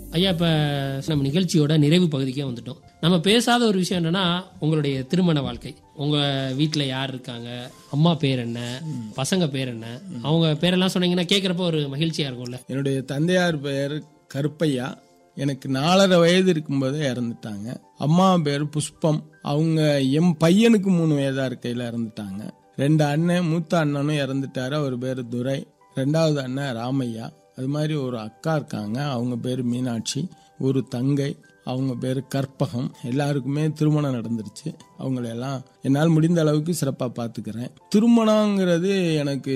ஐயா, இப்ப நம்ம நிகழ்ச்சியோட நிறைவு பகுதிக்கே வந்துட்டோம். நம்ம பேசாத ஒரு விஷயம் என்னன்னா, உங்களுடைய திருமண வாழ்க்கை. உங்க வீட்டுல யார் இருக்காங்க, அம்மா பேர் என்ன, பசங்க பேர் என்ன, அவங்க பேரெல்லாம் சொன்னீங்கன்னா கேட்கறப்ப ஒரு மகிழ்ச்சியா இருக்கும்ல. என்னுடைய தந்தையார் பெயர் கருப்பையா. எனக்கு 4.5 வயது இருக்கும்போதே இறந்துட்டாங்க. அம்மா பேர் புஷ்பம். அவங்க என் பையனுக்கு 3 வயதா இருக்கையில இறந்துட்டாங்க. 2 அண்ணன், மூத்த அண்ணனும் இறந்துட்டாரு, அவர் பேரு துரை. 2வது அண்ணன் ராமையா. அது மாதிரி ஒரு அக்கா இருக்காங்க, அவங்க பேரு மீனாட்சி. ஒரு தங்கை, அவங்க பேரு கற்பகம். எல்லாருக்குமே திருமணம் நடந்துருச்சு. அவங்களெல்லாம் என்னால் முடிந்த அளவுக்கு சிறப்பாக பார்த்துக்கிறேன். திருமணங்கிறது எனக்கு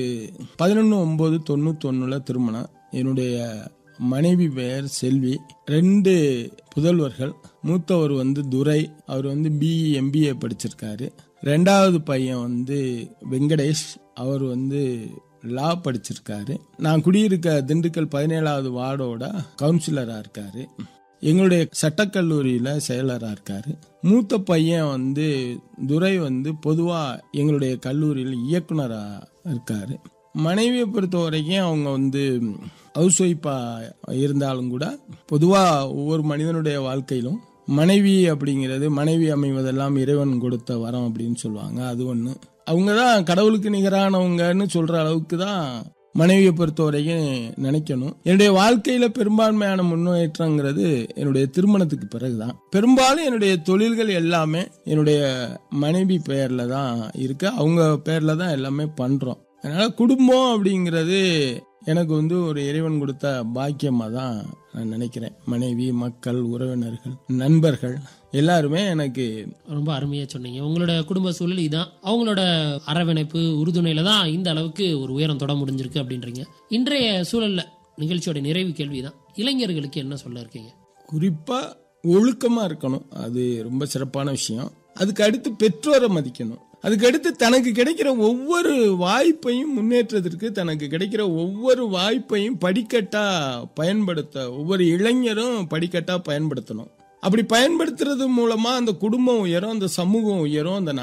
11/9/91 திருமணம். என்னுடைய மனைவி பெயர் செல்வி. 2 புதல்வர்கள். மூத்தவர் துரை, அவர் BE MBA படிச்சிருக்காரு. 2வது பையன் வெங்கடேஷ், அவர் லா படிச்சிருக்காரு. நான் குடியிருக்க திண்டுக்கல் 17வது வார்டோட கவுன்சிலரா இருக்காரு. எங்களுடைய சட்டக்கல்லூரியில செயலரா இருக்காரு. மூத்த பையன் துரை பொதுவா எங்களுடைய கல்லூரியில் இயக்குனரா இருக்காரு. மனைவியை பொறுத்த வரைக்கும் அவங்க ஹவுஸ் ஒய்ஃபா இருந்தாலும் கூட பொதுவா ஒவ்வொரு மனிதனுடைய வாழ்க்கையிலும் மனைவி அப்படிங்கிறது, மனைவி அமைவதெல்லாம் இறைவன் கொடுத்த வரம் அப்படின்னு சொல்லுவாங்க. அது ஒண்ணு. அவங்கதான் கடவுளுக்கு நிகரானவங்கன்னு சொல்ற அளவுக்கு தான் மனைவியை பொறுத்த வரைக்கும் நினைக்கணும். என்னுடைய வாழ்க்கையில பெரும்பான்மையான முன்னேற்றங்கிறது என்னுடைய திருமணத்துக்கு பிறகுதான். பெரும்பாலும் என்னுடைய தொழில்கள் எல்லாமே என்னுடைய மனைவி பெயர்ல தான் இருக்கு. அவங்க பெயர்ல தான் எல்லாமே பண்றோம். அதனால குடும்பம் அப்படிங்கிறது எனக்கு ஒரு இறைவன் கொடுத்த பாக்கியமா தான் நான் நினைக்கிறேன். மனைவி, மக்கள், உறவினர்கள், நண்பர்கள் எல்லாருமே எனக்கு ரொம்ப அருமையா சொன்னீங்க. உங்களோட குடும்ப சூழல் இதான், அவங்களோட அரவணைப்பு, உறுதுணையில தான் இந்த அளவுக்கு ஒரு உயரம் தொட முடிஞ்சிருக்கு அப்படின்றீங்க. இன்றைய சூழல்ல நிகழ்ச்சியோட நிறைவு கேள்விதான், இளைஞர்களுக்கு என்ன சொல்ல இருக்கீங்க? குறிப்பா ஒழுக்கமா இருக்கணும். அது ரொம்ப சிறப்பான விஷயம். அதுக்கு அடுத்து பெற்றோரை மதிக்கணும். அதுக்கு அடுத்து தனக்கு கிடைக்கிற ஒவ்வொரு வாய்ப்பையும் முன்னேற்றத்திற்கு தனக்கு கிடைக்கிற ஒவ்வொரு வாய்ப்பையும் படிக்கட்டா பயன்படுத்த ஒவ்வொரு இளைஞரும் படிக்கட்டா பயன்படுத்தணும். அப்படி பயன்படுத்துறது மூலமா அந்த குடும்பம் உயரும், அந்த சமூகம் உயரும், அந்த